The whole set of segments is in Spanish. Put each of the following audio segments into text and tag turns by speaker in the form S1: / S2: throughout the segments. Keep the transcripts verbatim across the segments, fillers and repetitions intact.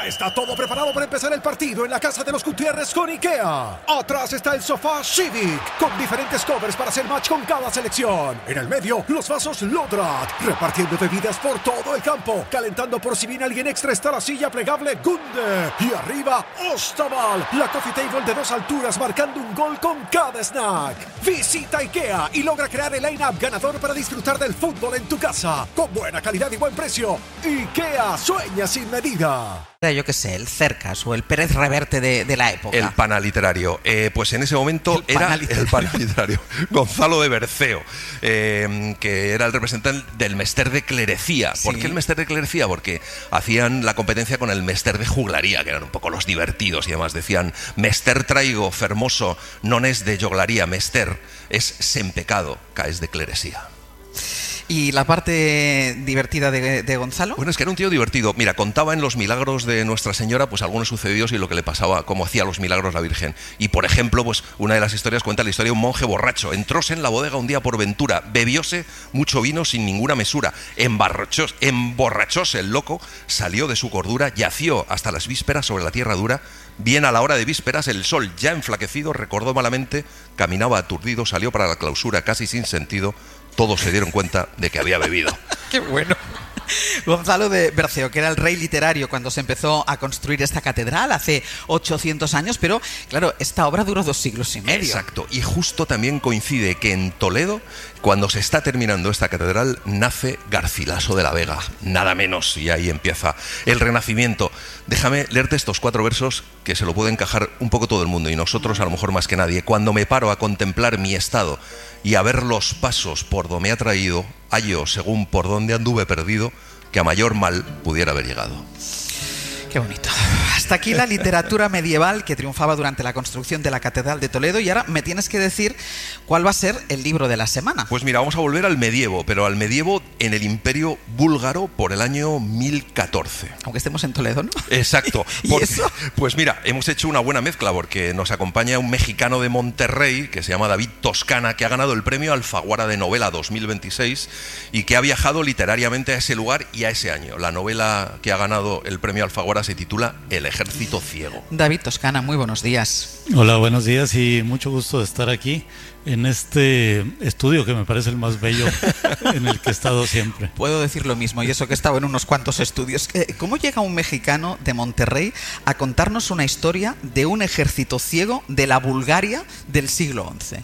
S1: Ya está todo preparado para empezar el partido en la casa de los Gutiérrez con IKEA. Atrás está el sofá Civic, con diferentes covers para hacer match con cada selección. En el medio, los vasos Lodrat, repartiendo bebidas por todo el campo. Calentando por si viene alguien extra está la silla plegable Gunde. Y arriba, Ostaval, la coffee table de dos alturas marcando un gol con cada snack. Visita IKEA y logra crear el line-up ganador para disfrutar del fútbol en tu casa. Con buena calidad y buen precio. IKEA sueña sin medida.
S2: Yo qué sé, el Cercas o el Pérez Reverte de, de la época.
S3: El panaliterario. Eh, pues en ese momento
S2: el
S3: era
S2: panaliterario.
S3: el panaliterario. Gonzalo de Berceo, eh, que era el representante del Mester de Clerecía. ¿Por
S2: Sí.
S3: qué el Mester de Clerecía? Porque hacían la competencia con el Mester de Juglaría, que eran un poco los divertidos, y además decían: Mester traigo, fermoso, non es de joglaría, Mester es sen pecado, caes de clerecía.
S2: ¿Y la parte divertida de, de Gonzalo?
S3: Bueno, es que era un tío divertido. Mira, contaba en los milagros de Nuestra Señora pues algunos sucedidos y lo que le pasaba, cómo hacía los milagros la Virgen. Y por ejemplo, pues una de las historias cuenta la historia de un monje borracho. Entróse en la bodega un día por ventura, bebióse mucho vino sin ninguna mesura, emborrachóse, emborrachóse el loco, salió de su cordura, yació hasta las vísperas sobre la tierra dura. Bien a la hora de vísperas, el sol ya enflaquecido recordó malamente, caminaba aturdido, salió para la clausura casi sin sentido. Todos se dieron cuenta de que había bebido.
S2: ¡Qué bueno! Gonzalo de Berceo, que era el rey literario cuando se empezó a construir esta catedral hace ochocientos años, pero claro, esta obra duró dos siglos y medio.
S3: Exacto, y justo también coincide que en Toledo, cuando se está terminando esta catedral, nace Garcilaso de la Vega, nada menos, y ahí empieza el Renacimiento. Déjame leerte estos cuatro versos que se lo puede encajar un poco todo el mundo, y nosotros a lo mejor más que nadie. Cuando me paro a contemplar mi estado y a ver los pasos por donde me ha traído, hallo, según por donde anduve perdido, que a mayor mal pudiera haber llegado.
S2: Qué bonito. Hasta aquí la literatura medieval que triunfaba durante la construcción de la Catedral de Toledo, y ahora me tienes que decir cuál va a ser el libro de la semana.
S3: Pues mira, vamos a volver al medievo, pero al medievo en el Imperio Búlgaro por el año mil catorce.
S2: Aunque estemos en Toledo, ¿no?
S3: Exacto.
S2: ¿Y
S3: Porque,
S2: eso?
S3: Pues mira, hemos hecho una buena mezcla porque nos acompaña un mexicano de Monterrey que se llama David Toscana, que ha ganado el premio Alfaguara de Novela dos mil veintiséis y que ha viajado literariamente a ese lugar y a ese año. La novela que ha ganado el premio Alfaguara se titula El Ejército Ciego.
S2: David Toscana, muy buenos días.
S4: Hola, buenos días y mucho gusto de estar aquí en este estudio que me parece el más bello en el que he estado siempre.
S2: Puedo decir lo mismo, y eso que he estado en unos cuantos estudios. ¿Cómo llega un mexicano de Monterrey a contarnos una historia de un ejército ciego de la Bulgaria del siglo once?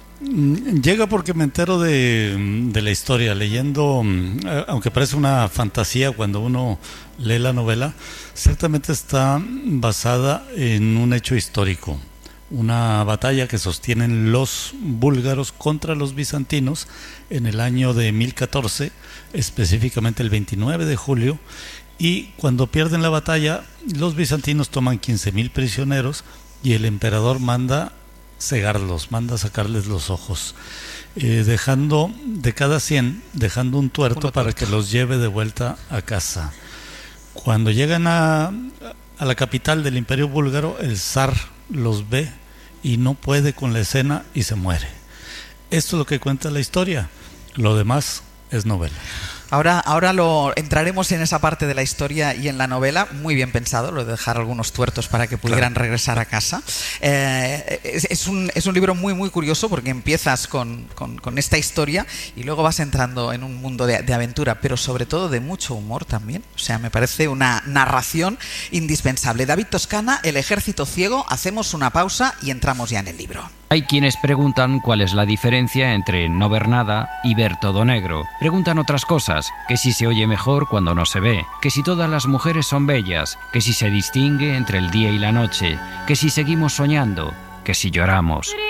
S4: Llega porque me entero de, de la historia, leyendo, aunque parece una fantasía cuando uno lee la novela, ciertamente está basada en un hecho histórico. Una batalla que sostienen los búlgaros contra los bizantinos en el año de mil catorce, específicamente el veintinueve de julio, y cuando pierden la batalla, los bizantinos toman quince mil prisioneros y el emperador manda cegarlos, manda sacarles los ojos, eh, dejando de cada cien, dejando un tuerto, para que los lleve de vuelta a casa. Cuando llegan a, a la capital del Imperio Búlgaro, el zar los ve y no puede con la escena y se muere. Esto es lo que cuenta la historia, lo demás es novela.
S2: Ahora, ahora lo entraremos en esa parte de la historia y en la novela. Muy bien pensado, lo de dejar algunos tuertos para que pudieran claro. regresar a casa. Eh, es, es, un, es un libro muy muy curioso porque empiezas con, con, con esta historia y luego vas entrando en un mundo de, de aventura, pero sobre todo de mucho humor también. O sea, me parece una narración indispensable. David Toscana, El Ejército Ciego. Hacemos una pausa y entramos ya en el libro.
S5: Hay quienes preguntan cuál es la diferencia entre no ver nada y ver todo negro. Preguntan otras cosas, que si se oye mejor cuando no se ve, que si todas las mujeres son bellas, que si se distingue entre el día y la noche, que si seguimos soñando, que si lloramos.